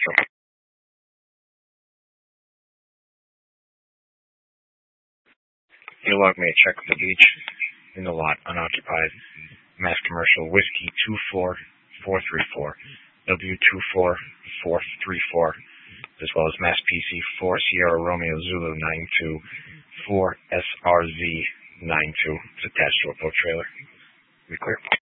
Your log may check the beach in the lot unoccupied. Mass commercial whiskey 24434, W24434, as well as Mass PC 4 Sierra Romeo Zulu 92 4 SRZ 92. It's attached to a boat trailer. We clear?